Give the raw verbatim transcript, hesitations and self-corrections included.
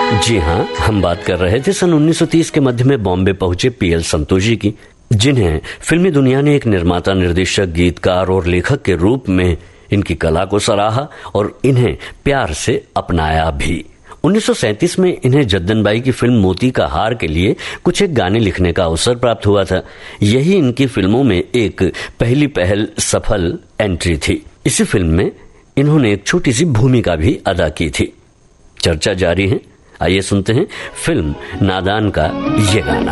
जी हाँ, हम बात कर रहे थे सन उन्नीस सौ तीस के मध्य में बॉम्बे पहुंचे पीएल संतोषी की, जिन्हें फिल्मी दुनिया ने एक निर्माता, निर्देशक, गीतकार और लेखक के रूप में इनकी कला को सराहा और इन्हें प्यार से अपनाया भी। उन्नीस सौ सैंतीस में इन्हें जद्दन बाई की फिल्म मोती का हार के लिए कुछ एक गाने लिखने का अवसर प्राप्त हुआ था। यही इनकी फिल्मों में एक पहली पहल सफल एंट्री थी। इसी फिल्म में इन्होंने एक छोटी सी भूमिका भी अदा की थी। चर्चा जारी है, आइए सुनते हैं फिल्म नादान का ये गाना।